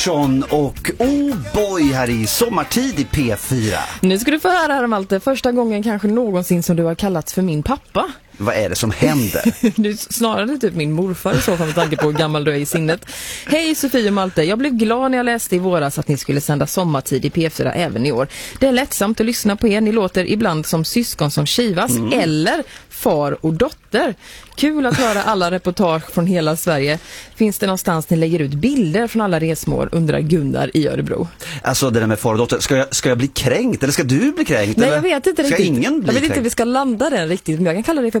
John och Oh Boy här i Sommartid i P4. Nu ska du få höra här, Malte. Första gången kanske någonsin som du har kallats för min pappa. Vad är det som händer? Du snarare typ min morfar i så fall med tanke på hur gammal du är i sinnet. Hej Sofie och Malte, jag blev glad när jag läste i våras att ni skulle sända Sommartid i P4 även i år. Det är lättsamt att lyssna på er, ni låter ibland som syskon som kivas eller far och dotter. Kul att höra alla reportage från hela Sverige. Finns det någonstans ni lägger ut bilder från alla resmål, undrar Gunnar i Örebro. Alltså det där med far och dotter, ska jag bli kränkt eller ska du bli kränkt? Nej, eller? Jag vet inte ska riktigt. Ingen bli jag vet inte kränkt? hur vi ska landa den riktigt, men jag kan kalla det för